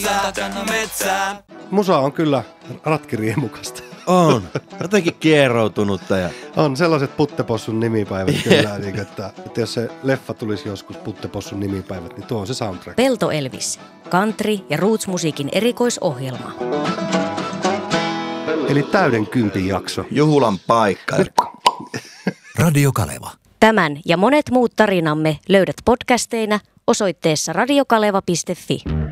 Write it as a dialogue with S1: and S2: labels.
S1: Musa on kyllä ratkiriemukasta.
S2: On. Jotenkin kieroutunutta.
S1: On sellaiset Puttepossun nimipäivät kyllä, niin, että jos se leffa tulisi joskus Puttepossun nimipäivät, niin tuo on se soundtrack.
S3: Pelto Elvis, country- ja roots-musiikin erikoisohjelma.
S1: Eli täyden kympin jakso.
S2: Juhulan paikka.
S4: Radio Kaleva.
S3: Tämän ja monet muut tarinamme löydät podcasteina osoitteessa radiokaleva.fi.